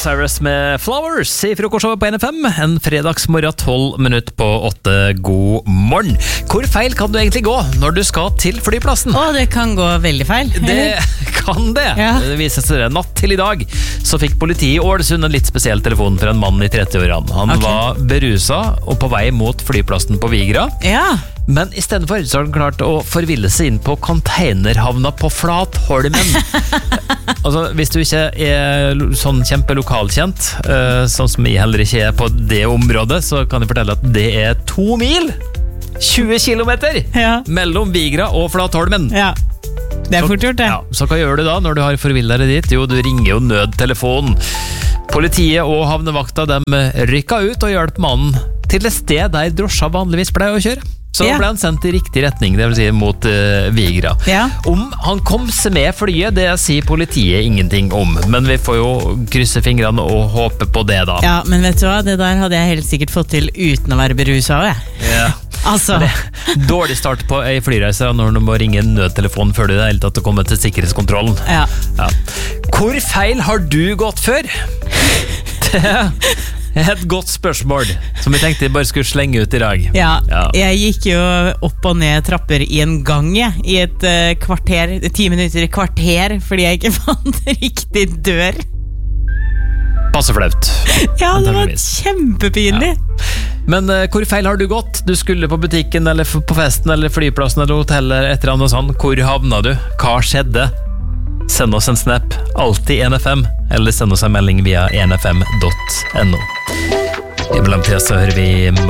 Cyrus med Flowers I frokostshowet på NFM. En fredagsmorgen 12 minutter på 8. God morgen. Hvor feil kan du egentlig gå når du skal til flyplassen? Det kan gå veldig feil. Det kan det. Ja. Det viser seg natt til I dag. Så fikk politiet I Ålesund en litt spesiell telefon fra en mann I 30-årene. Han var beruset og på vei mot flyplassen på Vigra. Ja. Men I stedet for så har han klart å forville seg inn på containerhavna på Flatholmen. Altså, hvis du ikke sånn kjempelokalkjent, sånn som jeg heller ikke på det området, så kan jeg fortelle at det 2 mil, 20 kilometer, mellom Vigra og Flatholmen. Ja, det fort gjort det. Ja, så hva gjør du da når du har forvillet deg dit? Jo, du ringer jo nødtelefonen. Politiet og havnevakta, de rykka ut og hjelp mannen til et sted der drosja vanligvis pleier å kjøre. Så ble han sendt I riktig retning, det vil si mot Vigra. Om han kom seg med flyet, det sier politiet ingenting om. Men vi får jo krysse fingrene og håpe på det da. Ja, men vet du hva? Det der hadde jeg helt sikkert fått til uten å være beruset av, jeg. Ja. Altså. Dårlig start på en flyreise når du må ringe en nødtelefon før du I det hele tatt kommer til sikkerhetskontrollen. Ja. Hvor feil har du gått før? Det et godt spørsmål som jeg tenkte jeg bare skulle slenge ut I dag. Ja, jeg gikk jo opp og ned trapper I en gang I et kvarter, 10 minutter kvarter, fordi jeg ikke fant riktig dør. Passe flaut. Ja, det var kjempepinlig. Men hvor feil har du gått? Du skulle på butikken, eller på festen, eller flyplassen, eller hotellet, et eller annet sånn. Hvor havna du? Hva skjedde? Send oss en snap, alltid NFM, eller send oss en melding via nfm.no. I mellomtiden så hører vi